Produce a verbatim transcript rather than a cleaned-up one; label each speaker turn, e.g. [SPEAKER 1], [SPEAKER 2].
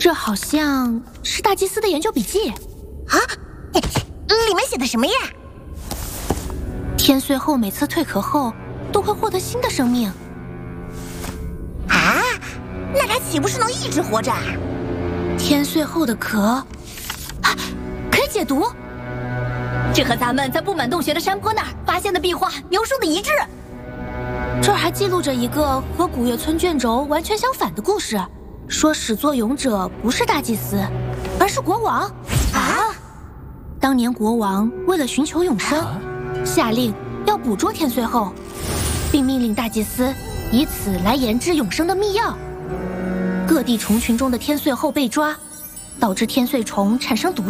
[SPEAKER 1] 这好像是大祭司的研究笔记
[SPEAKER 2] 啊！里面写的什么呀？
[SPEAKER 1] 天岁后每次蜕壳后都会获得新的生命。
[SPEAKER 2] 啊，那它岂不是能一直活着？
[SPEAKER 1] 天岁后的壳，啊，可以解毒。
[SPEAKER 3] 这和咱们在布满洞穴的山坡那儿发现的壁画描述的一致。
[SPEAKER 1] 这儿还记录着一个和古月村卷轴完全相反的故事，说始作俑者不是大祭司，而是国王。
[SPEAKER 2] 啊！
[SPEAKER 1] 当年国王为了寻求永生，下令要捕捉天岁后，并命令大祭司以此来研制永生的秘药。各地虫群中的天岁后被抓，导致天岁虫产生毒